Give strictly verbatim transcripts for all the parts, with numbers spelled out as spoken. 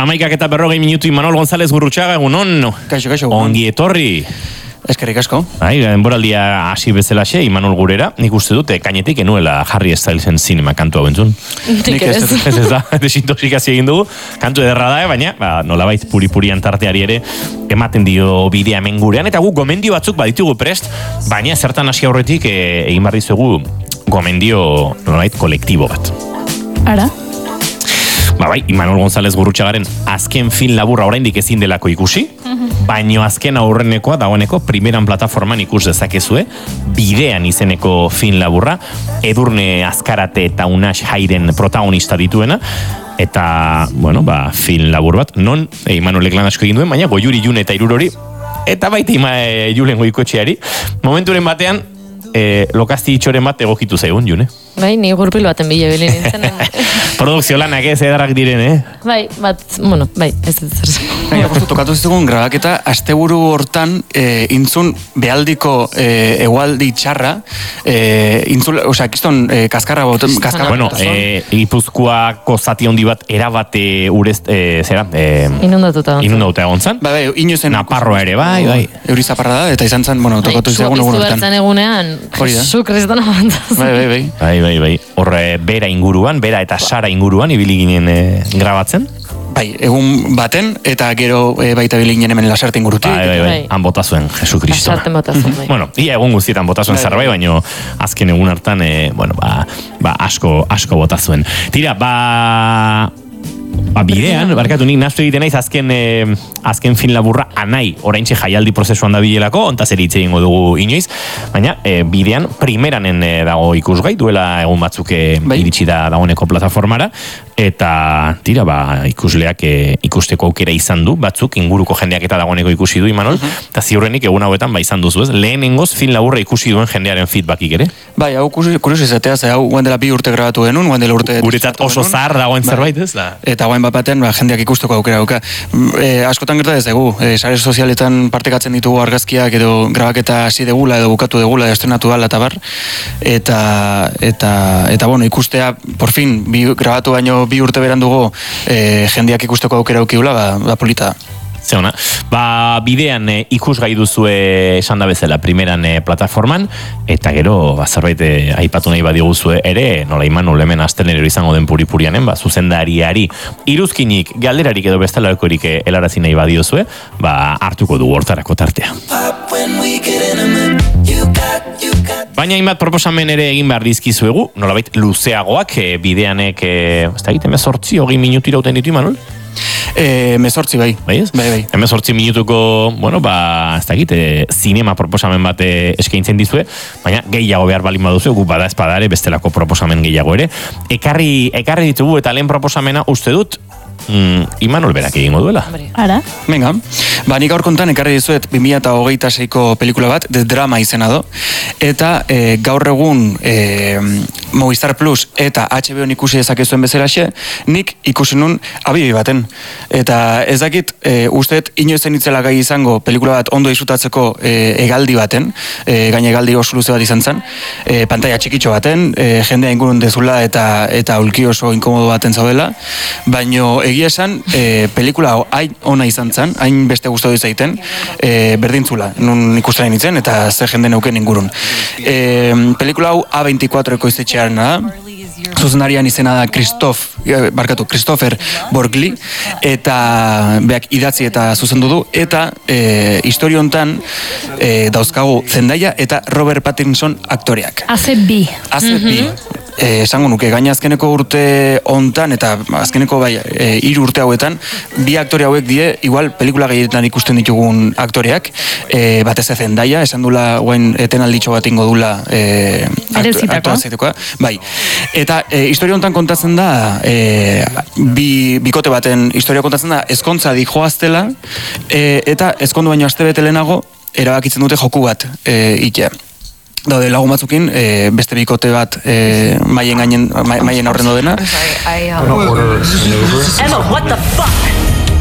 Amaikak eta berrogei minutu Imanol González Gurrutxaga, egunon. Kaixo, kaixo. Ongi etorri. Eskerrik asko. Bai, denboraldia hasi bezalaxe, Imanol gurera, nik uste dute kainetik enuela Harry Stylesen zinema kantu hau entzun. Nik ez. Ez ez da, desintoxikazio egin dugu, kantu ederra da, baina, ba, nolabait puri-purian tarteari ere, ematen dio bidea hemen gurean, eta gu gomendio batzuk baditugu prest, baina zertan hasi aurretik e, egin behar dizugu gomendio, nolabait, kolektibo bat. Ara? Ba bai, Imanol González Gurrutxagaren azken film laburra oraindik ezin delako ikusi, baino azken aurrenekoa dagoeneko primeran plataforman ikus dezakezue, bidean izeneko film laburra, Edurne Azkarate eta Unax Jairen protagonista dituena, eta, bueno, ba, film labur bat, non, e, Imanolek lan asko egin duen, baina Goiuri Jun eta Irurori, eta baita ima e, Julen Goikoetxeari, momenturen batean, e, lokazti itxoren bat egokitu zaigun, June. Bai, ni gurpil baten bile bilin nintzen. Produkzio lanak ez edarrak diren, eh? Bai, bat, bueno, bai, ez ez zer. Bai, justu tokatu zigun grabaketa asteburu hortan e, intzun behaldiko e, egualdi txarra, e, intzun, osea, kiston e, kaskarra boten, kaskarra bueno, e, Gipuzkoako zati handi bat erabate urez, e, zera? E, inundatuta gontzan. Inundatuta gontzan. Ba, bai, inozen. Naparroa ere, bai, bai. Euri zaparra da, eta izan zen, bueno, tokatu zigun egun hortan. Bai, egunean, Jesu Kristona bantaz. Bai, bai, bai. Bai, bai, bai. Horre, bera inguruan, bera eta Sara inguruan, ibili ginen e, grabatzen. Bai, egun baten, eta gero e, baita bilinen hemen lasarte ingurutik. Bai, bai, bai. Han bota zuen, Jesu Kristona. Lasarte bota zuen, bai. Bueno, ia egun guztietan bota zuen zerbait, baino azken egun hartan, e, bueno, ba, ba, asko, asko bota zuen. Tira, ba... Ba, bidean, barkatu nik naztu egiten naiz azken, eh, azken film laburra anai, oraintxe jaialdi prozesuan da bilelako, ontaz ere hitz egingo dugu inoiz, baina eh, bidean primeranen eh, dago ikusgai, duela egun batzuk eh, bai. Iritsi da dagoeneko plataformara, eta tira, ba, ikusleak eh, ikusteko aukera izan du, batzuk inguruko jendeak eta dagoeneko ikusi du, Imanol, eta ziurrenik egun hauetan ba izan duzu, ez? Lehenengoz film laburra ikusi duen jendearen feedbackik ere? Bai, hau kuriosu izatea, ze hau guan dela bi urte grabatu genuen, guan dela urte... Guretzat oso zahar dagoen zerbait, ez da? Eta guain bat batean, ba, jendeak ikusteko aukera dauka. E, askotan gerta ez dugu, e, sare sozialetan partekatzen ditugu argazkiak edo grabaketa hasi degula edo bukatu degula, edo estrenatu dala eta bar. Eta, eta, eta bueno, ikustea, por fin, bi, grabatu baino bi urte berandugo e, jendeak ikusteko aukera aukiula, ba, ba polita da. Zeona, ba, bidean e, ikusgai duzue esan da bezala primeran e, plataforman, eta gero ba, zerbait e, aipatu nahi badiguzue ere, nola Imanol hemen astelenero izango den puri-purianen, ba, zuzendariari iruzkinik, galderarik edo bestelakorik e, helarazi nahi badiozue, ba, hartuko du hortarako tartea. Baina hainbat proposamen ere egin behar dizkizuegu, nolabait luzeagoak, e, bideanek, e, ez da egiten bezortzi, hogei minutu irauten ditu, Imanol? E, mezortzi bai. Bai ez? Bai, bai. Hemezortzi minutuko, bueno, ba, ez da egite, zinema proposamen bat eskaintzen dizue, baina gehiago behar balin baduzu, gu bada espadare, bestelako proposamen gehiago ere. Ekarri, ekarri ditugu eta lehen proposamena uste dut, Mm, Imanol berak egingo duela. Ara? Venga, ba, nik gaur kontan ekarri dizuet bi mila hogeita seiko pelikula bat, The Drama izena do, eta e, gaur egun e, Movistar Plus eta H B O ikusi dezakezuen bezalaxe, nik ikusi nun abibi baten. Eta ez dakit, e, usteet inoiz zenitzela gai izango pelikula bat ondo disfrutatzeko e, egaldi baten, e, gaine egaldi oso luze bat izan zen, e, pantalla txikitxo baten, e, jendea ingurun dezula eta, eta ulki oso inkomodo baten zaudela, baino egia esan, e, pelikula hain ona izan zen, hain beste gustatu izaiten, e, berdintzula, nun ikusten nintzen, eta zer jende neuken ingurun. E, pelikula hau A veinticuatro ekoiztetxearen da, zuzendarian izena da Christoph, barkatu, Christopher Borgli, eta beak idatzi eta zuzendu du, eta e, historio hontan e, dauzkagu Zendaya eta Robert Pattinson aktoreak. A C B. A C B. Eh, esango nuke, gaina azkeneko urte hontan eta azkeneko bai, e, hiru urte hauetan, bi aktore hauek die, igual pelikula gehietan ikusten ditugun aktoreak, e, batez ez Zendaya, esan dula guain etenalditxo bat ingo dula e, aktorazitekoa. Bai, eta e, historia hontan kontatzen da, e, bi, bikote baten historia kontatzen da, ezkontza dijoaztela, e, eta ezkondu baino aste bete lehenago, erabakitzen dute joku bat e, itea. Daude lagun batzukin, e, beste bikote bat e, maien gainen, ma, maien aurren dodena. Emma, what the fuck?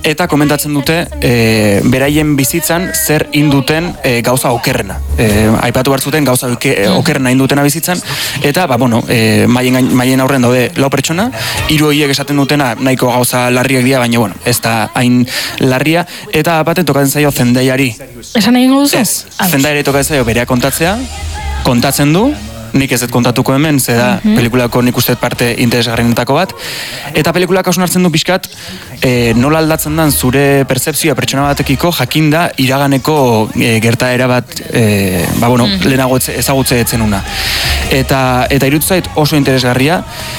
eta komentatzen dute e, beraien bizitzan zer induten e, gauza okerrena. E, aipatu behar zuten gauza oke, okerrena indutena bizitzan, eta ba, bueno, e, maien, maien aurren daude lau pertsona, hiru horiek esaten dutena nahiko gauza larriak dira, baina bueno, ez da hain larria, eta baten tokatzen zaio Zendaiari. Esan egin duzu? Ez, Zendaiari tokatzen zaio berea kontatzea, kontatzen du, nik ez dut kontatuko hemen, ze da mm-hmm. pelikulako nik uste parte interesgarrienetako bat, eta pelikulak hausnartzen du pixkat, e, nola aldatzen dan zure pertzepzioa pertsona batekiko jakinda iraganeko e, gertaera bat, e, ba bueno, mm. lehenago ezagutze etzen una. Eta, eta irutu zait oso interesgarria,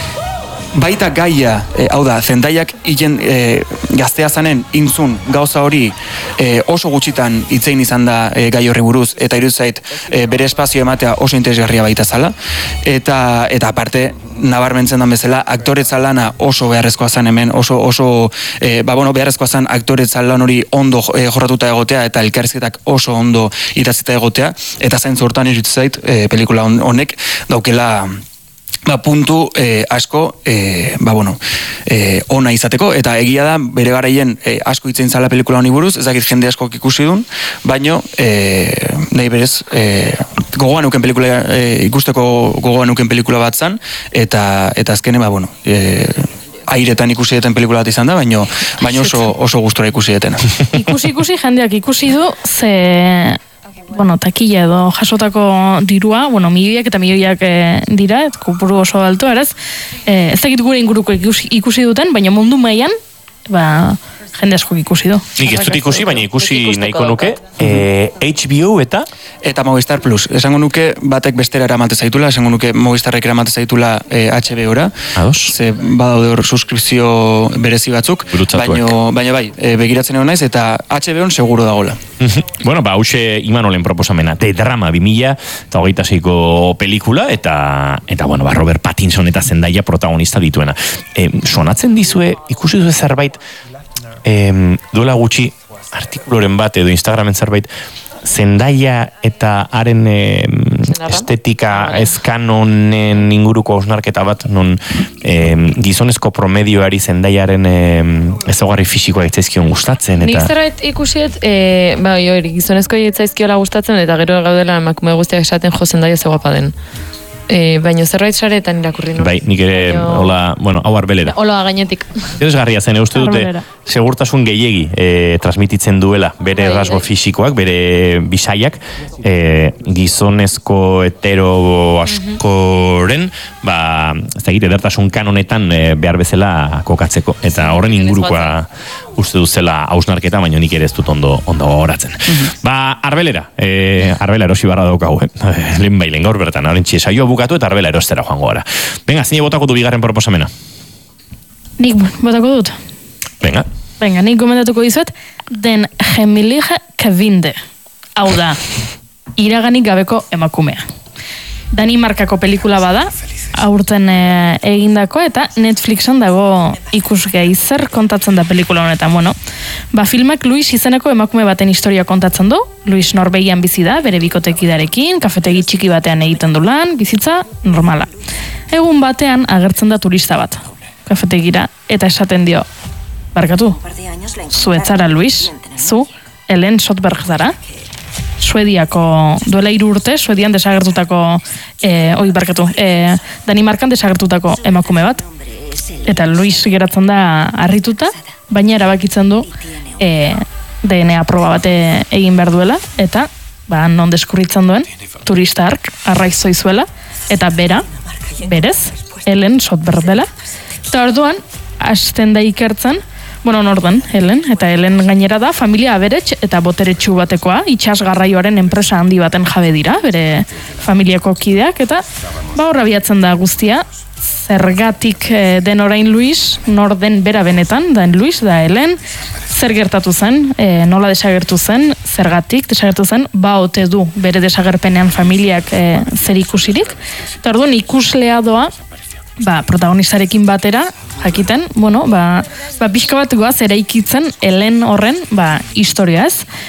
baita gaia, e, hau da, Zendaiak hilen e, gaztea zanen intzun gauza hori e, oso gutxitan hitzein izan da e, gai horri buruz, eta iruditzen zait e, bere espazio ematea oso interesgarria baita zala, eta, eta aparte, nabarmentzen dan bezala, aktoretza lana oso beharrezkoa zan hemen, oso, oso e, ba, bueno, beharrezkoa zan aktoretza lan hori ondo e, jorratuta egotea, eta elkarrizketak oso ondo idatzita egotea, eta zain zortan iruditzen zait, e, pelikula honek daukela ba, puntu eh, asko eh, ba, bueno, eh, ona izateko, eta egia da bere garaien eh, asko hitzein zala pelikula honi buruz, ez dakit jende asko ikusi dun, baino eh, nahi berez eh, gogoan euken pelikula eh, ikusteko gogoan euken pelikula bat zan, eta, eta azkene ba, bueno, eh, airetan ikusi deten pelikula bat izan da, baino, baino oso, oso gustora ikusi detena. Ikusi ikusi jendeak ikusi du, ze bueno, takilla edo jasotako dirua, bueno, milioiak eta milioiak e, dira, et kopuru oso alto, eraz, e, ez dakit gure inguruko ikusi, ikusi duten, baina mundu mailan, ba, jende asko ikusi du. Nik ez dut ikusi, baina ikusi nahiko nuke, e, H B O eta? Eta Movistar Plus. Esango nuke batek bestera eramate zaitula, esango nuke Movistarrek eramate zaitula e, H B O-ra. Ados. Ze badaude hor suskripzio berezi batzuk, baina, baina bai, e, begiratzen egon naiz, eta H B O-n seguro dagoela. Bueno, ba, hause Imanolen proposamena, The Drama bi mila eta hogeita seiko pelikula, eta, eta bueno, ba, Robert Pattinson eta Zendaya protagonista dituena. E, sonatzen dizue, ikusi duzu zerbait, e, duela gutxi, artikuloren bat edo Instagramen zerbait, Zendaya eta haren e, estetika eskanonen inguruko osnarketa bat, non e, gizonezko promedioari Zendaiaren e, ezaugarri fisikoa itzaizkion gustatzen. Eta... Nik zerbait ikusiet, e, ba, jo, gizonezko itzaizkiola gustatzen, eta gero gaudela emakume guztiak esaten jo Zendaya ze guapa den. E, baina zerbait saretan irakurri nuen. Bai, nik ere, Baino... hola, bueno, hau arbelera. Hola gainetik. Eresgarria zen, uste dute, segurtasun gehiegi e, transmititzen duela, bere bai, rasgo bai. fisikoak, bere bisaiak, e, gizonezko hetero askoren, mm-hmm. ba, ez da egite, edertasun kanonetan e, behar bezala kokatzeko. Eta horren ingurukoa uste duzela hausnarketa, baina nik ere ez dut ondo, ondo horatzen. Mm-hmm. Ba, arbelera, e, arbela erosi barra daukagu, eh? Lehen bailen gaur bertan, haren saio bukatu eta arbela erostera joango gara. Venga, zine botako du bigarren proposamena. Nik botako dut. Venga. Venga, nik gomendatuko dizuet, Den Hemmelige Gewinde. Hau da, iraganik gabeko emakumea. Danimarkako pelikula bada, aurten e, egindako, eta Netflixen dago ikusgai zer kontatzen da pelikula honetan. Bueno, ba, filmak Luis izeneko emakume baten historia kontatzen du. Luis Norvegian bizi da, bere bikotekidarekin, kafetegi txiki batean egiten du lan, bizitza normala. Egun batean agertzen da turista bat, kafetegira, eta esaten dio, barkatu, zu etzara Luis, zu, Helen Sotberg zara, Suediako, duela hiru urte, Suedian desagertutako, e, oi, barkatu, e, Danimarkan desagertutako emakume bat, eta Luis geratzen da harrituta, baina erabakitzen du e, D N A proba bate egin behar duela, eta ba, non deskurritzen duen, turista hark, arraizo izuela, eta bera, berez, Helen Sotberg dela, eta orduan, hasten da ikertzen, bueno, nordan, Helen, eta Helen gainera da, familia aberets eta boteretsu batekoa, itxas garraioaren enpresa handi baten jabe dira, bere familiako kideak, eta ba horra biatzen da guztia, zergatik den orain Luis, nor den bera benetan, da Luis, da Helen, zer gertatu zen, e, nola desagertu zen, zergatik desagertu zen, ba ote du bere desagerpenean familiak e, zer ikusirik, eta orduan ikuslea doa, ba, protagonistarekin batera, jakiten, bueno, ba, ba pixka bat goaz eraikitzen Helen horren, ba, historia ez.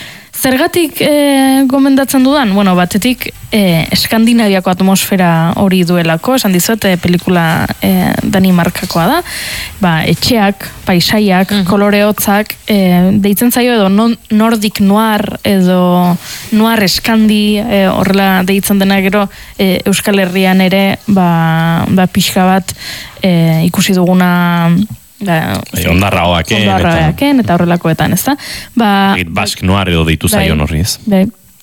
Zergatik e, gomendatzen dudan? Bueno, batetik e, Eskandinaviako atmosfera hori duelako, esan dizuet, e, pelikula e, Danimarkakoa da, ba, etxeak, paisaiak, mm. kolore hotzak, e, deitzen zaio edo non, Nordic Noir edo Noir Eskandi, e, horrela deitzen dena gero e, Euskal Herrian ere, ba, ba pixka bat e, ikusi duguna ba, ondarra hoaken ondarra hoaken eta horrelakoetan, ez da? Ba, Bask Noir edo deitu zaion horri ez. Bai,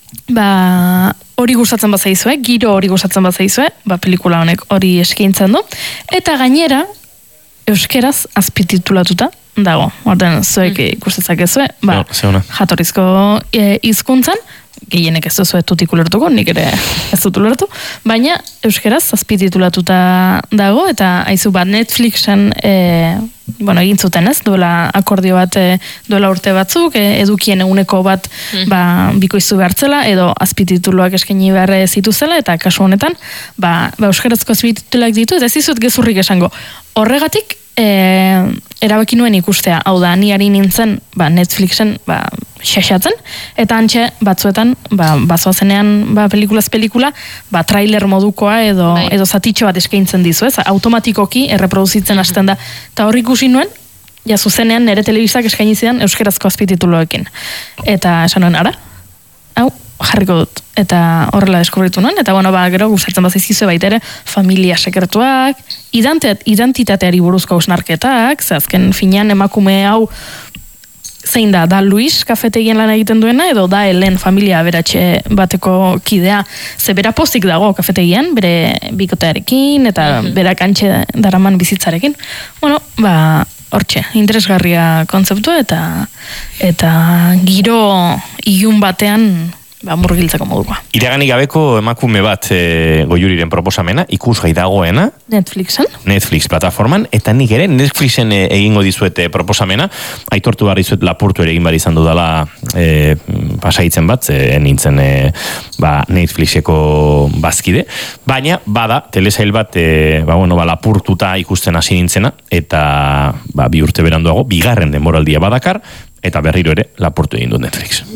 ba, hori gustatzen bazaizue, giro hori gustatzen bazaizue, ba, pelikula honek hori eskaintzen du, eta gainera, euskeraz azpititulatuta dago. Horten, zuek mm. ikustetzak ezue, ba, no, jatorrizko e, hizkuntzan, gehienek ez duzu etutik ulertuko, nik ere ez dut ulertu, baina euskeraz azpititulatuta dago, eta haizu bat Netflixen e, bueno, egin zuten ez, duela akordio bat e, duela urte batzuk, e, edukien eguneko bat mm. ba, bikoizu behartzela, edo azpitituluak eskaini behar zituzela, eta kasu honetan, ba, ba euskarazko azpitituluak ditu, eta ez dizut gezurrik esango. Horregatik, e, erabaki nuen ikustea, hau da, ni ari nintzen ba, Netflixen ba, xaxatzen, eta antxe batzuetan, ba, bazoazenean ba, pelikulaz pelikula, ba, trailer modukoa edo, bai. edo zatitxo bat eskaintzen dizu, ez? Automatikoki erreproduzitzen mm-hmm. hasten da. Eta hor ikusi nuen, ja zuzenean nire telebistak eskaini zidan euskerazko azpitituluekin. Eta esan nuen, ara? Hau, jarriko dut. Eta horrela deskubritu nuen, eta bueno, ba, gero gustatzen bazaizkizue baita ere, familia sekretuak, identitateari buruzko hausnarketak, ze azken finean emakume hau zein da, da Luis kafetegien lan egiten duena, edo da Helen familia beratxe bateko kidea, ze bera pozik dago kafetegian, bere bikotearekin, eta mm-hmm. bera kantxe daraman bizitzarekin. Bueno, ba, hortxe, interesgarria kontzeptua, eta eta giro ilun batean ba, murgiltzeko modukoa. Iraganik gabeko emakume bat e, Goiuriren proposamena, ikusgai dagoena. Netflixen. Netflix plataforman, eta nik ere Netflixen e, egingo dizuete proposamena, aitortu behar dizuet lapurtu ere egin behar izan dudala e, pasaitzen bat, e, nintzen e, ba, Netflixeko bazkide, baina bada, telesail bat, e, ba, bueno, ba, lapurtuta ikusten hasi nintzena, eta ba, bi urte beranduago, bigarren denboraldia badakar, eta berriro ere lapurtu egin du Netflix.